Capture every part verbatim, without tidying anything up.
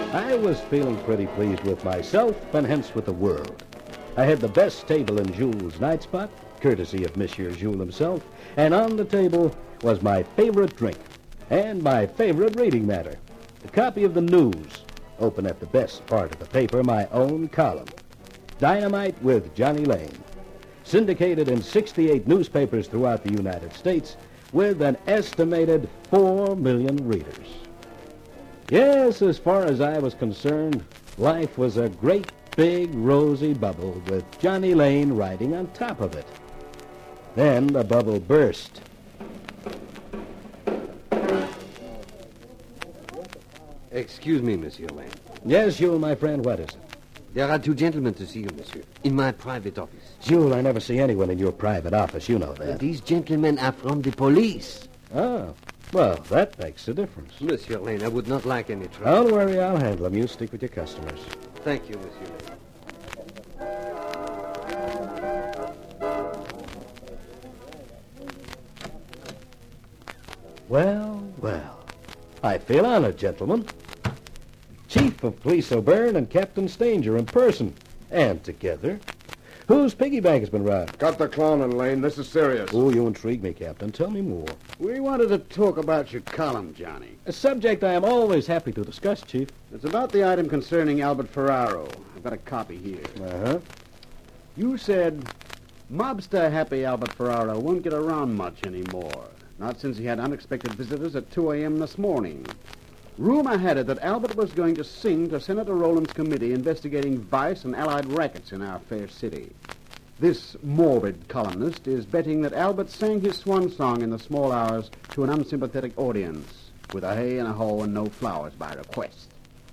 I was feeling pretty pleased with myself and hence with the world. I had the best table in Jules' night spot, courtesy of Monsieur Jules himself, and on the table was my favorite drink and my favorite reading matter, a copy of the news, open at the best part of the paper, my own column, Dynamite with Johnny Lane, syndicated in sixty-eight newspapers throughout the United States with an estimated four million readers. Yes, as far as I was concerned, life was a great big rosy bubble with Johnny Lane riding on top of it. Then the bubble burst. Excuse me, Monsieur Lane. Yes, Jules, my friend, what is it? There are two gentlemen to see you, monsieur, in my private office. Jules, I never see anyone in your private office, you know that. These gentlemen are from the police. Oh, well, that makes a difference. Monsieur Lane, I would not like any trouble. Don't worry, I'll handle them. You stick with your customers. Thank you, Monsieur Lane. Well, well, I feel honored, gentlemen. Chief of Police O'Byrne and Captain Stanger in person, and together. Whose piggy bank has been robbed? Cut the clowning, Lane. This is serious. Oh, you intrigue me, Captain. Tell me more. We wanted to talk about your column, Johnny. A subject I am always happy to discuss, Chief. It's about the item concerning Albert Ferraro. I've got a copy here. Uh-huh. You said, mobster Happy Albert Ferraro won't get around much anymore. Not since he had unexpected visitors at two a.m. this morning. Rumor had it that Albert was going to sing to Senator Rowland's committee investigating vice and allied rackets in our fair city. This morbid columnist is betting that Albert sang his swan song in the small hours to an unsympathetic audience, with a hey and a ho and no flowers by request.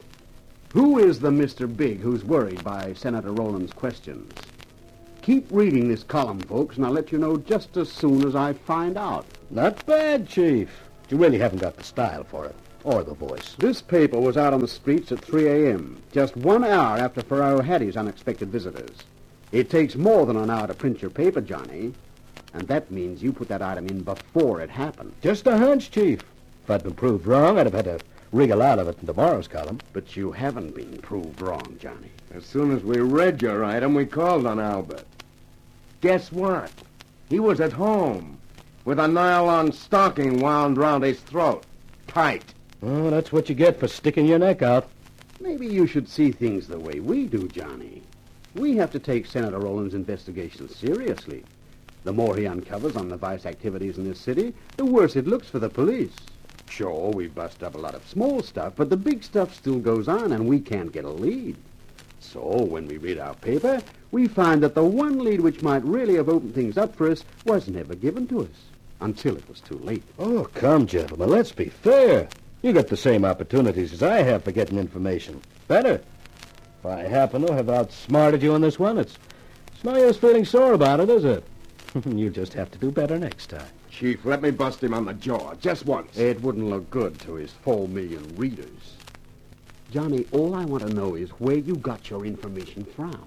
Who is the Mister Big who's worried by Senator Rowland's questions? Keep reading this column, folks, and I'll let you know just as soon as I find out. Not bad, Chief. You really haven't got the style for it. Or the voice. This paper was out on the streets at three a.m., just one hour after Ferraro had his unexpected visitors. It takes more than an hour to print your paper, Johnny, and that means you put that item in before it happened. Just a hunch, Chief. If I'd been proved wrong, I'd have had to wriggle out of it in tomorrow's column. But you haven't been proved wrong, Johnny. As soon as we read your item, we called on Albert. Guess what? He was at home, with a nylon stocking wound round his throat. Tight. Oh, that's what you get for sticking your neck out. Maybe you should see things the way we do, Johnny. We have to take Senator Rowland's investigation seriously. The more he uncovers on the vice activities in this city, the worse it looks for the police. Sure, we bust up a lot of small stuff, but the big stuff still goes on, and we can't get a lead. So when we read our paper, we find that the one lead which might really have opened things up for us was never given to us, until it was too late. Oh, come, gentlemen, let's be fair. You got the same opportunities as I have for getting information. Better. If I happen to have outsmarted you on this one, it's, it's no use feeling sore about it, is it? You just have to do better next time. Chief, let me bust him on the jaw, just once. It wouldn't look good to his four million readers. Johnny, all I want to know is where you got your information from.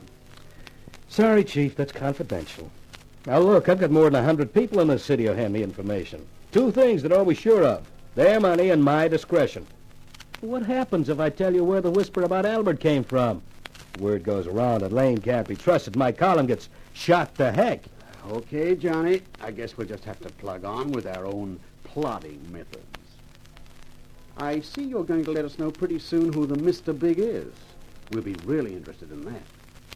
Sorry, Chief, that's confidential. Now, look, I've got more than a hundred people in this city who hand me information. Two things that are always sure of. Their money and my discretion. What happens if I tell you where the whisper about Albert came from? Word goes around that Lane can't be trusted. My column gets shot to heck. Okay, Johnny. I guess we'll just have to plug on with our own plotting methods. I see you're going to let us know pretty soon who the Mister Big is. We'll be really interested in that.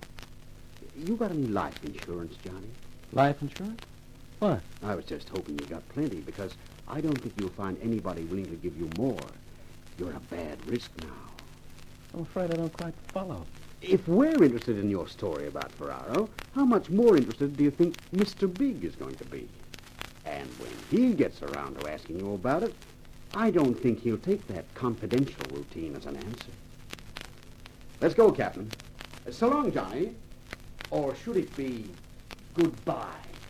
You got any life insurance, Johnny? Life insurance? What? I was just hoping you got plenty, because I don't think you'll find anybody willing to give you more. You're a bad risk now. I'm afraid I don't quite follow. If we're interested in your story about Ferraro, how much more interested do you think Mister Big is going to be? And when he gets around to asking you about it, I don't think he'll take that confidential routine as an answer. Let's go, Captain. So long, Johnny. Or should it be goodbye?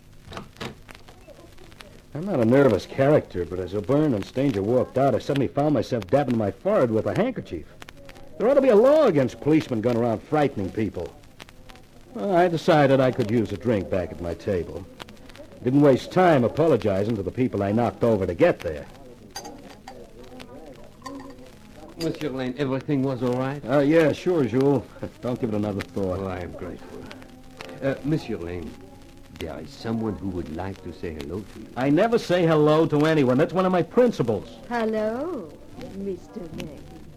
I'm not a nervous character, but as O'Byrne and Stanger walked out, I suddenly found myself dabbing my forehead with a handkerchief. There ought to be a law against policemen going around frightening people. Well, I decided I could use a drink back at my table. Didn't waste time apologizing to the people I knocked over to get there. Monsieur Lane, everything was all right? Uh, yeah, sure, Jules. Don't give it another thought. Oh, I am grateful. Uh, Monsieur Lane, there is someone who would like to say hello to you. I never say hello to anyone. That's one of my principles. Hello, Mister Lane.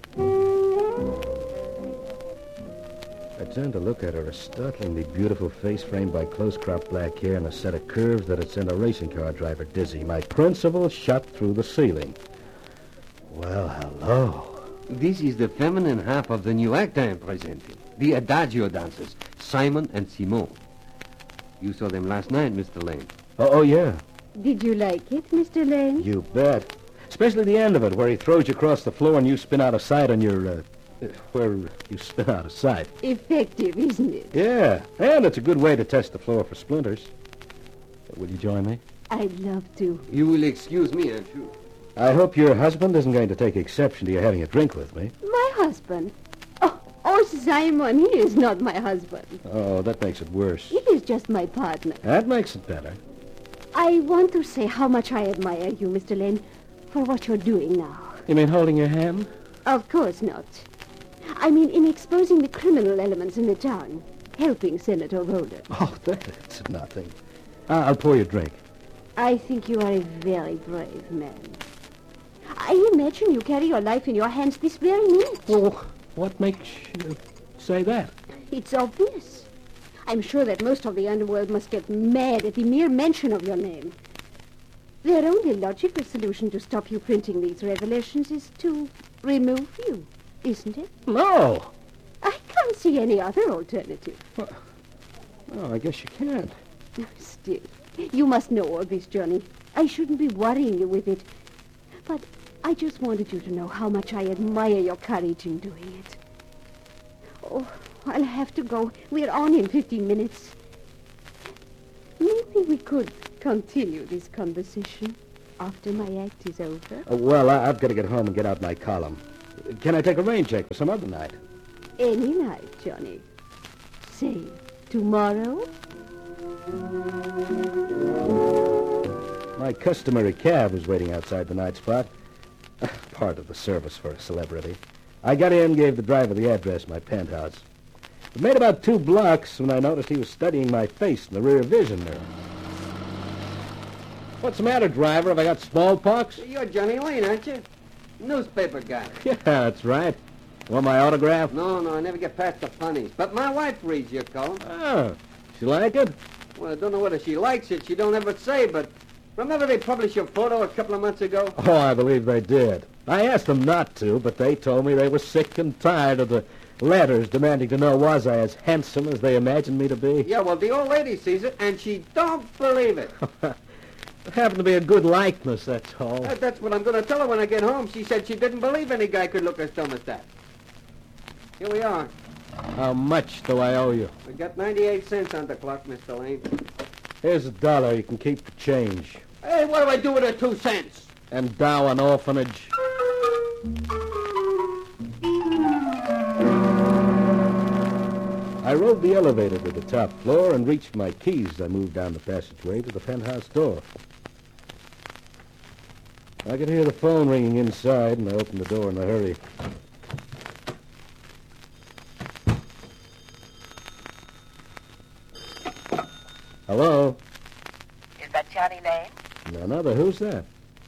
I turned to look at her, a startlingly beautiful face framed by close-cropped black hair and a set of curves that'd send a racing car driver dizzy. My principal shot through the ceiling. Well, hello. This is the feminine half of the new act I am presenting. The Adagio dancers, Simon and Simone. You saw them last night, Mister Lane. Oh, oh, yeah. Did you like it, Mister Lane? You bet. Especially the end of it, where he throws you across the floor and you spin out of sight on your, uh, where you spin out of sight. Effective, isn't it? Yeah, and it's a good way to test the floor for splinters. Will you join me? I'd love to. You will excuse me, Aunt Ju. I hope your husband isn't going to take exception to you having a drink with me. My husband? Oh, oh, Simon, he is not my husband. Oh, that makes it worse. He is just my partner. That makes it better. I want to say how much I admire you, Mister Lane, for what you're doing now. You mean holding your hand? Of course not. I mean in exposing the criminal elements in the town, helping Senator Rhoda. Oh, that's nothing. Uh, I'll pour you a drink. I think you are a very brave man. I imagine you carry your life in your hands this very minute. Well, what makes you say that? It's obvious. I'm sure that most of the underworld must get mad at the mere mention of your name. Their only logical solution to stop you printing these revelations is to remove you, isn't it? No. I can't see any other alternative. Well, oh, I guess you can't. Still, you must know all this, Johnny. I shouldn't be worrying you with it. But I just wanted you to know how much I admire your courage in doing it. Oh, I'll have to go. We're on in fifteen minutes. Maybe we could continue this conversation after my act is over. Uh, well, I- I've got to get home and get out my column. Can I take a rain check for some other night? Any night, Johnny. Say, tomorrow? My customary cab was waiting outside the night spot. Part of the service for a celebrity. I got in, gave the driver the address of my penthouse. It made about two blocks when I noticed he was studying my face in the rear vision mirror. What's the matter, driver? Have I got smallpox? You're Johnny Lane, aren't you? Newspaper guy. Yeah, that's right. Want my autograph? No, no, I never get past the funnies. But my wife reads your column. Oh, she like it? Well, I don't know whether she likes it. She don't ever say, but remember they published your photo a couple of months ago? Oh, I believe they did. I asked them not to, but they told me they were sick and tired of the letters demanding to know was I as handsome as they imagined me to be. Yeah, well, the old lady sees it, and she don't believe it. It happened to be a good likeness, that's all. That- That's what I'm going to tell her when I get home. She said she didn't believe any guy could look as dumb as that. Here we are. How much do I owe you? We got ninety-eight cents on the clock, Mister Lane. Here's a dollar. You can keep the change. Hey, what do I do with the two cents? Endow an orphanage. I rode the elevator to the top floor and reached my keys as I moved down the passageway to the penthouse door. I could hear the phone ringing inside, and I opened the door in a hurry. Hello? Is that Johnny Lane? None other. Who's that?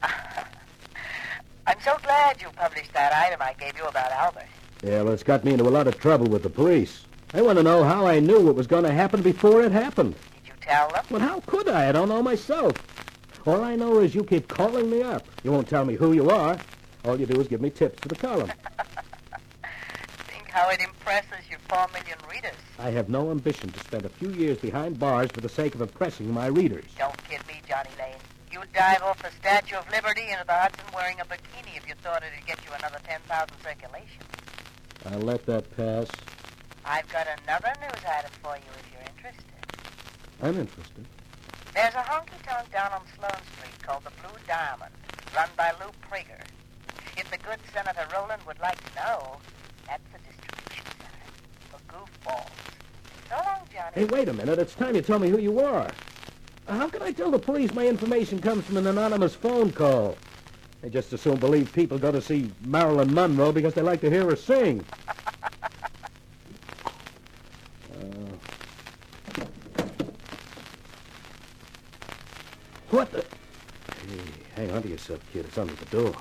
I'm so glad you published that item I gave you about Albert. Yeah, well, it's got me into a lot of trouble with the police. They want to know how I knew what was going to happen before it happened. Did you tell them? Well, how could I? I don't know myself. All I know is you keep calling me up. You won't tell me who you are. All you do is give me tips for the column. Think how it impresses your four million readers. I have no ambition to spend a few years behind bars for the sake of impressing my readers. Don't kid me, Johnny Lane. You'd dive off the Statue of Liberty into the Hudson wearing a bikini if you thought it'd get you another ten thousand circulation. I'll let that pass. I've got another news item for you if you're interested. I'm interested. There's a honky-tonk down on Sloane Street called the Blue Diamond, run by Lou Prager. If the good Senator Rowland would like to know, that's the distribution center for goofballs. So long, Johnny. Hey, wait a minute. It's time you tell me who you are. How can I tell the police my information comes from an anonymous phone call? They just as soon believe people go to see Marilyn Monroe because they like to hear her sing. uh, what the... Hey, hang on to yourself, kid. It's under the door.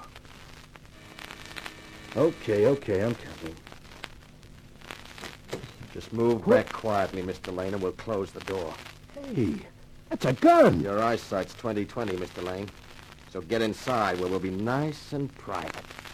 Okay, okay, I'm coming. Just move What? back quietly, Mister Lane, and we'll close the door. Hey, that's a gun. Your eyesight's twenty twenty, Mister Lane. So get inside where we'll be nice and private.